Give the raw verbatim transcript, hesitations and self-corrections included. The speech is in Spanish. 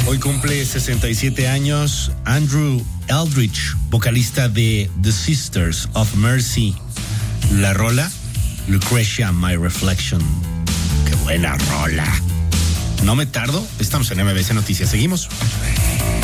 Hoy cumple sesenta y siete años Andrew Eldritch, vocalista de The Sisters of Mercy. La rola, Lucretia, My Reflection. ¡Qué buena rola! No me tardo, estamos en M B C Noticias. Seguimos.